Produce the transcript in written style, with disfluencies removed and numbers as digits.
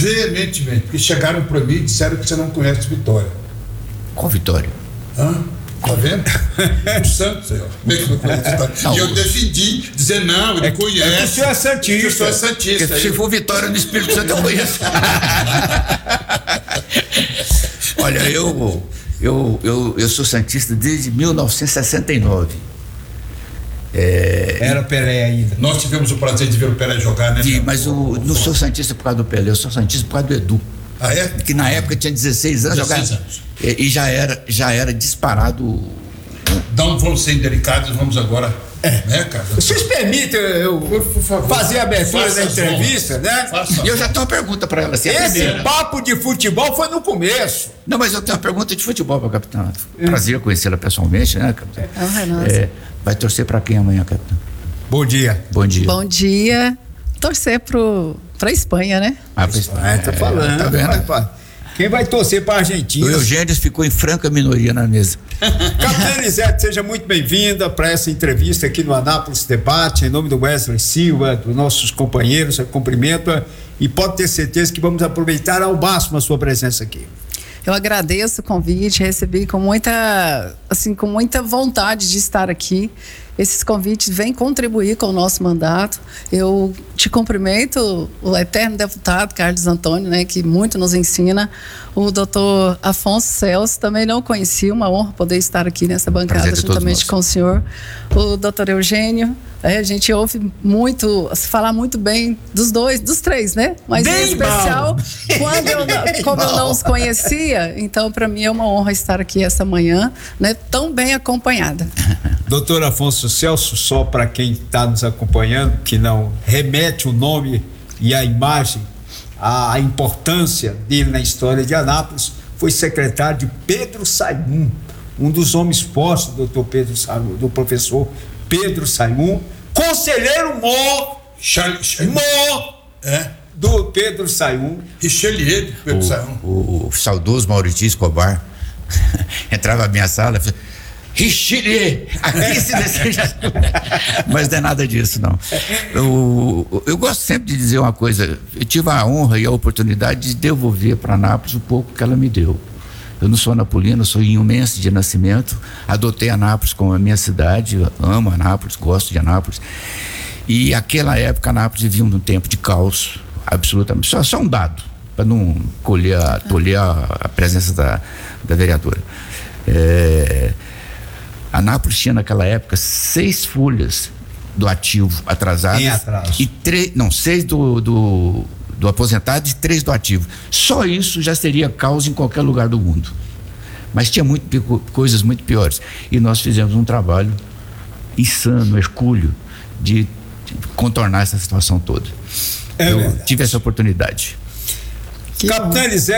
veementemente, porque chegaram para mim e disseram que você não conhece Vitória. Qual Vitória? Hã? Tá vendo? O Santos, senhor. E eu defendi, dizer não, ele conhece. É que o senhor é santista. O senhor é santista. Porque se for Vitória no Espírito Santo, eu conheço. Olha, eu sou santista desde 1969. Era Pelé ainda. Nós tivemos o prazer de ver o Pelé jogar, né? Mas eu não sou santista por causa do Pelé, eu sou santista por causa do Edu. Ah, é? Que na época tinha 16 anos, 16 anos. E já era disparado. Não vamos ser indelicados, vamos agora. Né, cara? Vocês permitem eu Por favor, fazer a abertura faça da entrevista, né? Faça. E eu já tenho uma pergunta para ela. Esse papo de futebol foi no começo. Não, mas eu tenho uma pergunta de futebol para a capitã. Prazer conhecê-la pessoalmente, né, capitã? Vai torcer para quem amanhã, capitã? Bom dia. Bom dia. Bom dia. Torcer pra Espanha, né? Tô falando. Tá vendo? Rapaz. Quem vai torcer pra Argentina? O Eugênio ficou em franca minoria na mesa. Capitã Elisete, seja muito bem-vinda para essa entrevista aqui no Anápolis Debate, em nome do Wesley Silva, dos nossos companheiros, eu cumprimento e pode ter certeza que vamos aproveitar ao máximo a sua presença aqui. Eu agradeço o convite, recebi com muita vontade de estar aqui. Esses convites vêm contribuir com o nosso mandato. Eu te cumprimento, o eterno deputado Carlos Antônio, né, que muito nos ensina. O doutor Afonso Celso, também não conheci, uma honra poder estar aqui nessa bancada juntamente com o senhor. O doutor Eugênio, a gente ouve muito, falar muito bem dos três, né? Mas bem em especial, como eu não os conhecia, então para mim é uma honra estar aqui essa manhã, né, tão bem acompanhada. Doutor Afonso Celso, só para quem está nos acompanhando, que não remete o nome e a imagem, a importância dele na história de Anápolis, foi secretário de Pedro Saimum, um dos homens fortes do professor Pedro Saimum, conselheiro mor do Pedro Saimum. Richelieu do Pedro Saimum. O saudoso Maurício Escobar entrava na minha sala e falava: Richelieu, aqui se deseja. Mas não é nada disso, não. Eu gosto sempre de dizer uma coisa: eu tive a honra e a oportunidade de devolver para Anápolis o pouco que ela me deu. Eu não sou napolino, eu sou inhumense de nascimento, adotei Anápolis como a minha cidade, amo Anápolis, gosto de Anápolis. E aquela época Anápolis vivia um tempo de caos, absolutamente. Só um dado, para não tolher a presença da vereadora. Anápolis tinha naquela época 6 folhas do ativo atrasadas. Em atraso. E 6 do aposentado e 3 do ativo. Só isso já seria causa em qualquer lugar do mundo. Mas tinha coisas muito piores. E nós fizemos um trabalho insano, hercúleo, de contornar essa situação toda. Eu tive essa oportunidade. Capitã Elisete,